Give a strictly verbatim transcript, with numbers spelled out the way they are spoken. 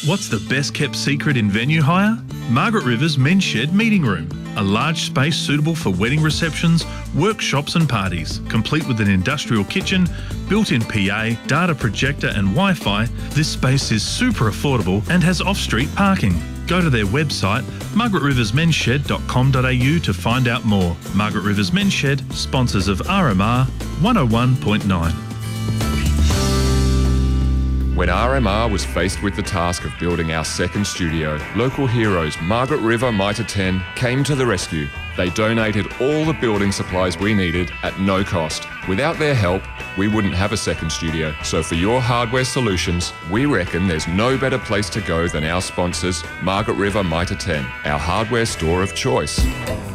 What's the best kept secret in venue hire? Margaret River's Men's Shed Meeting Room. A large space suitable for wedding receptions, workshops and parties. Complete with an industrial kitchen, built-in P A, data projector and Wi-Fi, this space is super affordable and has off-street parking. Go to their website, margaret rivers men's shed dot com dot a u to find out more. Margaret Rivers Men's Shed, sponsors of R M R one oh one point nine. When R M R was faced with the task of building our second studio, local heroes Margaret River Mitre ten came to the rescue. They donated all the building supplies we needed at no cost. Without their help, we wouldn't have a second studio. So for your hardware solutions, we reckon there's no better place to go than our sponsors, Margaret River Mitre ten, our hardware store of choice.